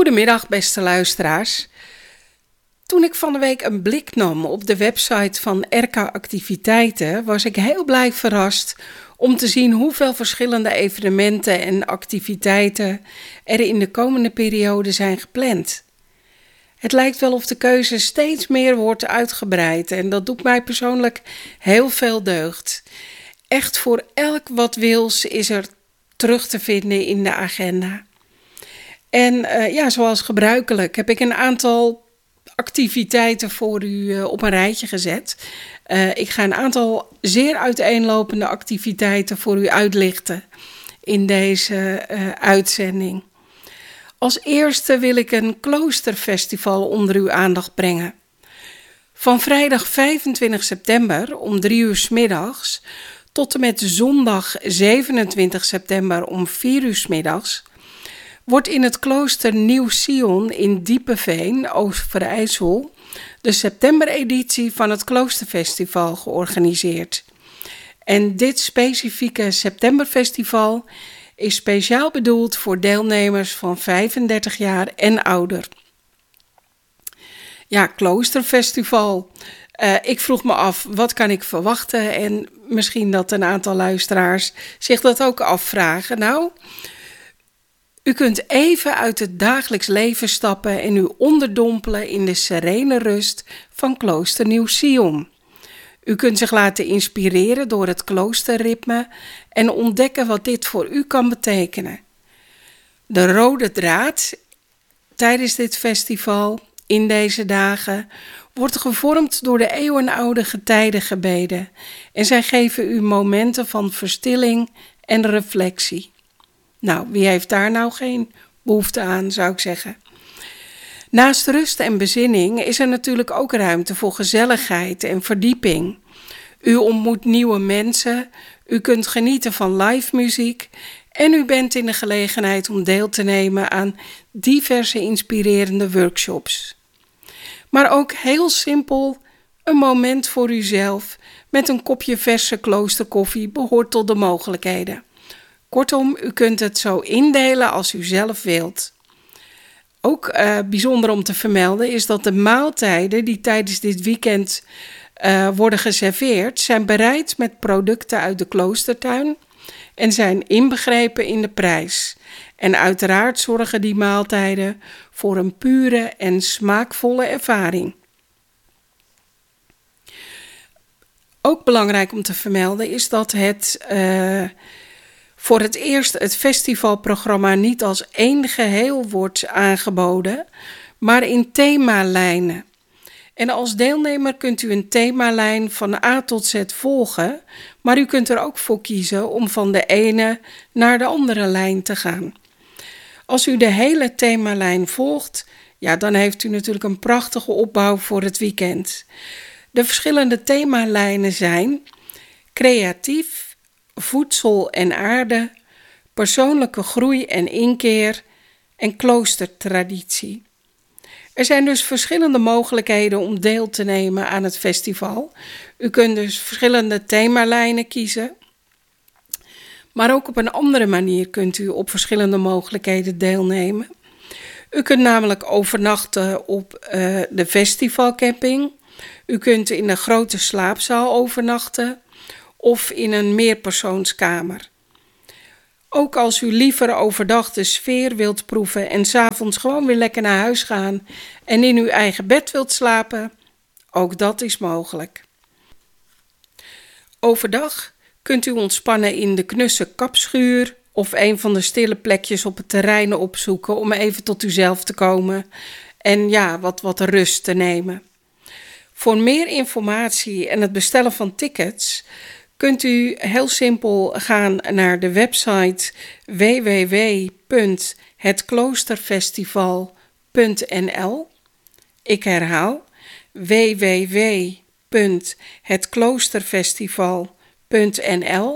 Goedemiddag, beste luisteraars. Toen ik van de week een blik nam op de website van RK Activiteiten, was ik heel blij verrast om te zien hoeveel verschillende evenementen en activiteiten er in de komende periode zijn gepland. Het lijkt wel of de keuze steeds meer wordt uitgebreid en dat doet mij persoonlijk heel veel deugd. Echt voor elk wat wils is er terug te vinden in de agenda. En zoals gebruikelijk heb ik een aantal activiteiten voor u op een rijtje gezet. Ik ga een aantal zeer uiteenlopende activiteiten voor u uitlichten in deze uitzending. Als eerste wil ik een kloosterfestival onder uw aandacht brengen. Van vrijdag 25 september om 3 uur 's middags tot en met zondag 27 september om 4 uur 's middags wordt in het klooster Nieuw-Sion in Diepeveen, Overijssel, de septembereditie van het Kloosterfestival georganiseerd. En dit specifieke septemberfestival is speciaal bedoeld voor deelnemers van 35 jaar en ouder. Ja, kloosterfestival. Ik vroeg me af, wat kan ik verwachten? En misschien dat een aantal luisteraars zich dat ook afvragen. Nou, u kunt even uit het dagelijks leven stappen en u onderdompelen in de serene rust van klooster Nieuw-Sion. U kunt zich laten inspireren door het kloosterritme en ontdekken wat dit voor u kan betekenen. De rode draad tijdens dit festival, in deze dagen, wordt gevormd door de eeuwenoude getijdengebeden en zij geven u momenten van verstilling en reflectie. Nou, wie heeft daar nou geen behoefte aan, zou ik zeggen. Naast rust en bezinning is er natuurlijk ook ruimte voor gezelligheid en verdieping. U ontmoet nieuwe mensen, u kunt genieten van live muziek en u bent in de gelegenheid om deel te nemen aan diverse inspirerende workshops. Maar ook heel simpel, een moment voor uzelf met een kopje verse kloosterkoffie behoort tot de mogelijkheden. Kortom, u kunt het zo indelen als u zelf wilt. Ook bijzonder om te vermelden is dat de maaltijden die tijdens dit weekend worden geserveerd, zijn bereid met producten uit de kloostertuin en zijn inbegrepen in de prijs. En uiteraard zorgen die maaltijden voor een pure en smaakvolle ervaring. Ook belangrijk om te vermelden is dat voor het eerst het festivalprogramma niet als één geheel wordt aangeboden, maar in themalijnen. En als deelnemer kunt u een themalijn van A tot Z volgen, maar u kunt er ook voor kiezen om van de ene naar de andere lijn te gaan. Als u de hele themalijn volgt, ja, dan heeft u natuurlijk een prachtige opbouw voor het weekend. De verschillende themalijnen zijn creatief, voedsel en aarde, persoonlijke groei en inkeer en kloostertraditie. Er zijn dus verschillende mogelijkheden om deel te nemen aan het festival. U kunt dus verschillende themalijnen kiezen. Maar ook op een andere manier kunt u op verschillende mogelijkheden deelnemen. U kunt namelijk overnachten op de festivalcamping. U kunt in een grote slaapzaal overnachten of in een meerpersoonskamer. Ook als u liever overdag de sfeer wilt proeven en 's avonds gewoon weer lekker naar huis gaan en in uw eigen bed wilt slapen, ook dat is mogelijk. Overdag kunt u ontspannen in de knusse kapschuur of een van de stille plekjes op het terrein opzoeken om even tot uzelf te komen en wat rust te nemen. Voor meer informatie en het bestellen van tickets kunt u heel simpel gaan naar de website www.hetkloosterfestival.nl. Ik herhaal www.hetkloosterfestival.nl